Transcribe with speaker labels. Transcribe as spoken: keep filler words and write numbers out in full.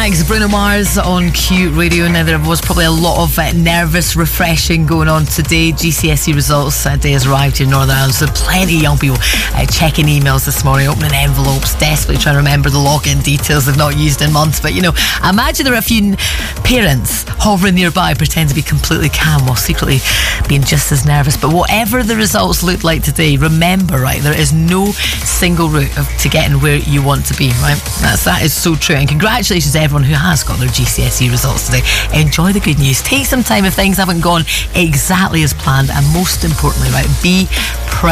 Speaker 1: Thanks, Bruno Mars on Q Radio. Now, there was probably a lot of uh, nervous refreshing going on today. G C S E results uh, day has arrived here in Northern Ireland, so plenty of young people uh, checking emails this morning, opening envelopes, desperately trying to remember the login details they've not used in months. But, you know, I imagine there are a few parents hovering nearby, pretending to be completely calm while secretly being just as nervous. But whatever the results look like today, remember, right, there is no single route of, to getting where you want to be, right? That's, that is so true. And congratulations to everyone who has got their G C S E results today. Enjoy the good news. Take some time if things haven't gone exactly as planned, and most importantly, right, be proud